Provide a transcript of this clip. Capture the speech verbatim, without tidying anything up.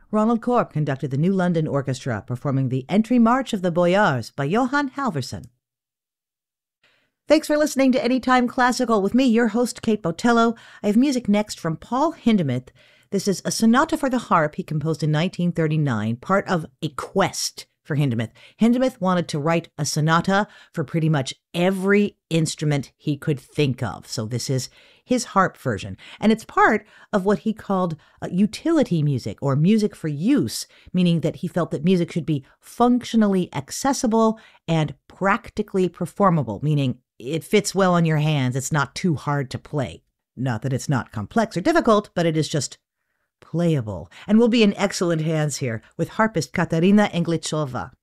Ronald Korp conducted the New London Orchestra, performing the Entry March of the Boyars by Johann Halvorson. Thanks for listening to Anytime Classical with me, your host, Kate Botello. I have music next from Paul Hindemith. This is a sonata for the harp he composed in nineteen thirty-nine, part of a quest for Hindemith. Hindemith wanted to write a sonata for pretty much every instrument he could think of. So this is his harp version. And it's part of what he called uh, utility music, or music for use, meaning that he felt that music should be functionally accessible and practically performable, meaning it fits well on your hands. It's not too hard to play. Not that it's not complex or difficult, but it is just playable. And we'll be in excellent hands here with harpist Katarina Englichova.